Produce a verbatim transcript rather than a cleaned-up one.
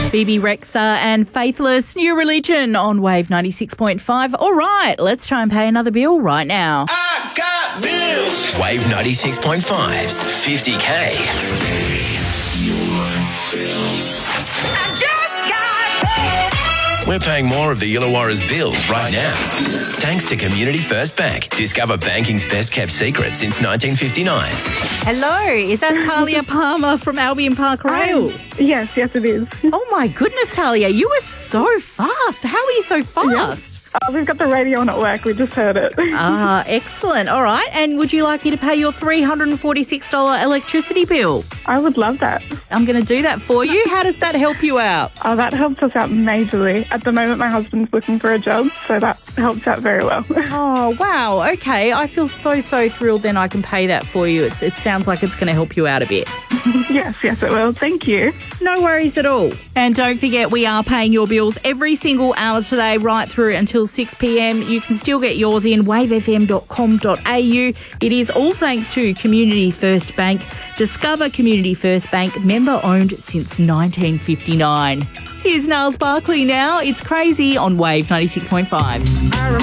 B B Rexa and Faithless, New Religion on Wave ninety-six point five. All right, let's try and pay another bill right now. I got bills. Wave ninety-six point five's fifty K. I just got paid. We're paying more of the Illawarra's bills right now. Thanks to Community First Bank. Discover banking's best kept secret since nineteen fifty-nine. Hello, is that Talia Palmer from Albion Park Rail? Yes, yes it is. Oh my goodness, Talia, you were so fast. How are you so fast? Uh, we've got the radio on at work, we just heard it. Ah, excellent. All right, and would you like me to pay your three hundred forty-six dollars electricity bill? I would love that. I'm going to do that for you. How does that help you out? Oh, that helps us out majorly. At the moment, my husband's looking for a job, so that helps out very well. Oh, wow. Okay, I feel so, so thrilled then I can pay that for you. It's, it sounds like it's going to help you out a bit. Yes, yes it will. Thank you. No worries at all. And don't forget, we are paying your bills every single hour today, right through until six p.m. You can still get yours in wave f m dot com dot a u. It is all thanks to Community First Bank. Discover Community First Bank, member owned since nineteen fifty-nine. Here's Niles Barkley now. It's Crazy on Wave ninety-six point five.